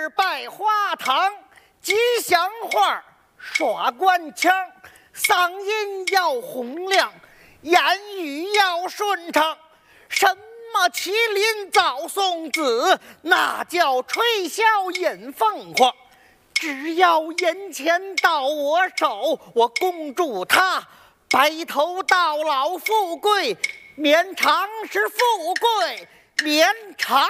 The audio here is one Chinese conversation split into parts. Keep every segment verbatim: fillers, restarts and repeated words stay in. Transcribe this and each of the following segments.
是百花堂，吉祥话耍官腔，嗓音要洪亮，言语要顺畅。什么麒麟早送子，那叫吹箫引凤凰。只要银钱到我手，我恭祝他白头到老，富贵绵长，是富贵绵长。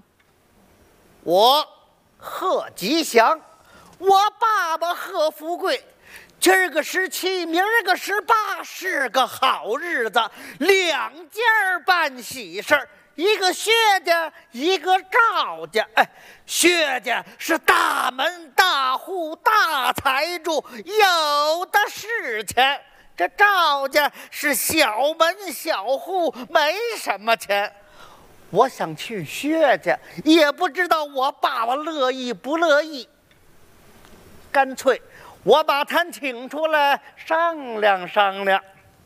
我贺吉祥，我爸爸贺富贵。今儿个十七，明儿个十八，是个好日子，两家办喜事儿，一个薛家，一个赵家。哎，薛家是大门大户大财主，有的是钱；这赵家是小门小户，没什么钱。我想去薛家，也不知道我爸爸乐意不乐意。干脆我把他请出来商量商量。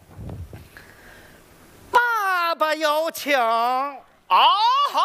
爸爸有请。 啊哈！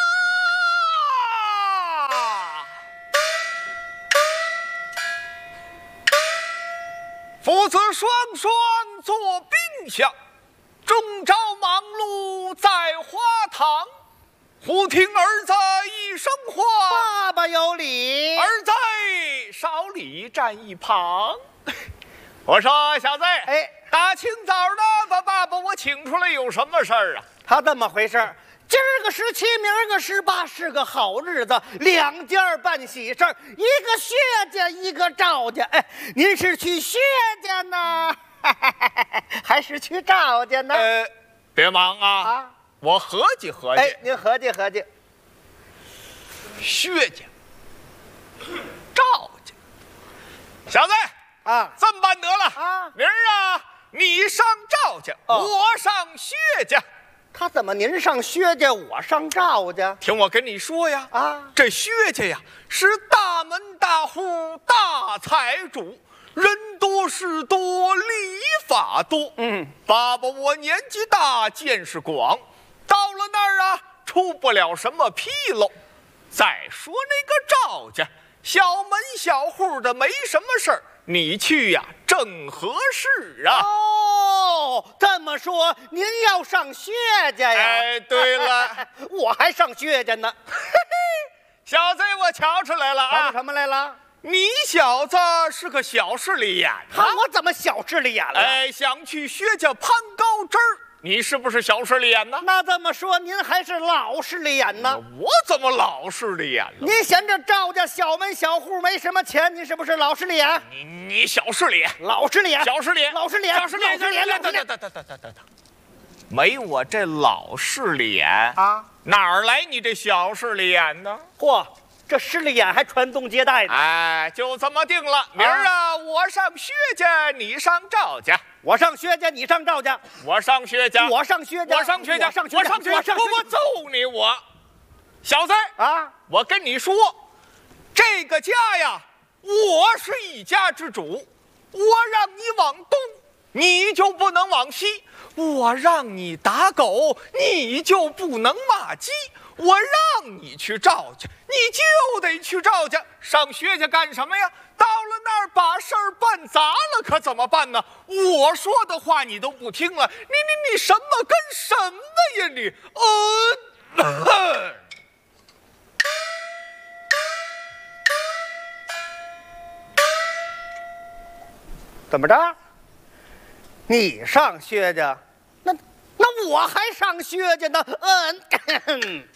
父子双双坐冰箱，终朝忙碌在花堂。忽听儿子一声唤， 爸爸有礼。 儿在少礼站一旁。我说小子， 哎， 大清早的把爸爸我请出来，有什么事儿啊？ 他这么回事儿。今儿个十七，明儿个十八，是个好日子，两家办喜事儿，一个薛家，一个赵家。哎，您是去薛家呢，还是去赵家呢？ 呃，别忙啊， 啊， 我合计合计。 哎，您合计合计。 薛家、赵家，小子啊， 这么办得了啊， 明儿啊，你上赵家， 哦、 我上薛家。 他怎么您上薛家，我上赵家？ 听我跟你说呀， 啊， 这薛家呀是大门大户大财主，人多事多，礼法多。 嗯， 爸爸我年纪大，见识广，到了那儿啊，出不了什么纰漏。再说那个赵家，小门小户的，没什么事儿，你去呀正合适啊。 哦，这么说您要上薛家呀？ 哎，对了， 我还上薛家呢。 小子，我瞧出来了啊！ 瞧出什么来了？ 你小子是个小势利眼啊！我怎么小势利眼了？ 哎，想去薛家攀高枝儿，你是不是小势利眼呢？ 那这么说，您还是老势利眼呢？ 我怎么老势利眼了？ 您嫌这赵家小门小户没什么钱，您是不是老势利眼？ 你你小势利眼， 老势利眼， 小势利眼， 老势利眼， 小势利眼， 老势利眼， 等等等等等等等等，没我这老势利眼啊， 哪儿来你这小势利眼呢？ 嚯！这势利眼还传宗接代呢！ 哎，就这么定了。明儿啊，我上薛家，你上赵家。 我上薛家，你上赵家。 我上薛家， 我上薛家， 我上薛家， 我上薛家， 我上薛家，我上薛家，我揍你！我，小子啊！ 我跟你说，这个家呀，我是一家之主。我让你往东，你就不能往西；我让你打狗，你就不能骂鸡。我让你去赵家，你就得去赵家。上薛家干什么呀？到了那儿把事儿办砸了，可怎么办呢？我说的话你都不听了，你你你什么跟什么呀你？呃， 怎么着？你上薛家，那那我还上薛家呢？嗯。